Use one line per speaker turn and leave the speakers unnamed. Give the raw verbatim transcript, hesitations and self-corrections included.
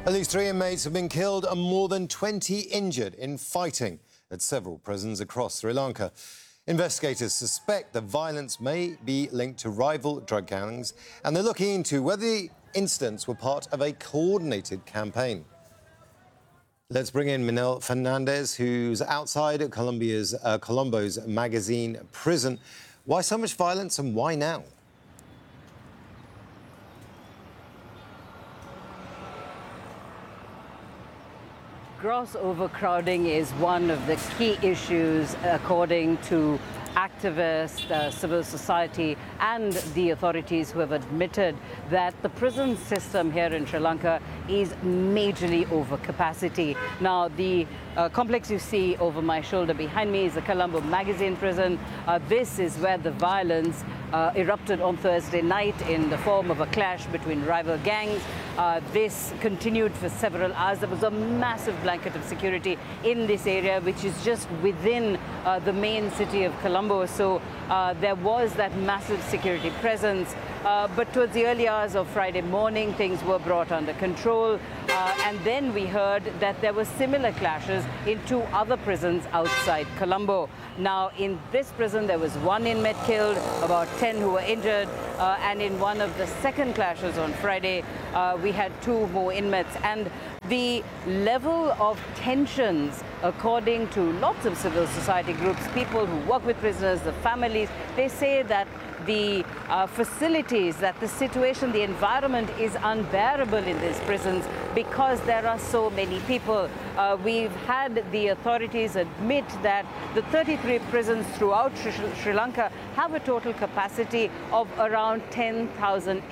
At least three inmates have been killed and more than twenty injured in fighting at several prisons across Sri Lanka. Investigators suspect the violence may be linked to rival drug gangs, and they're looking into whether the incidents were part of a coordinated campaign. Let's bring in Minel Fernandez, who's outside Colombia's uh, Colombo's Magazine prison. Why so much violence and why now?
Gross overcrowding is one of the key issues, according to activists, uh, civil society and the authorities who have admitted that the prison system here in Sri Lanka is majorly over capacity. Now, the uh, complex you see over my shoulder behind me is the Colombo Magazine prison. Uh, this is where the violence uh, erupted on Thursday night in the form of a clash between rival gangs. Uh, this continued for several hours. There was a massive blanket of security in this area, which is just within uh, the main city of Colombo. So uh, there was that massive security presence. Uh, but towards the early hours of Friday morning, things were brought under control. Uh, and then we heard that there were similar clashes in two other prisons outside Colombo. Now, in this prison, there was one inmate killed, about ten who were injured. Uh, and in one of the second clashes on Friday, uh, we had two more inmates. And the level of tensions, according to lots of civil society groups, people who work with prisoners, the families, they say that the uh, facilities, that the situation, the environment is unbearable in these prisons because there are so many people. Uh, we've had the authorities admit that the thirty-three prisons throughout Sri, Sri Lanka have a total capacity of around ten thousand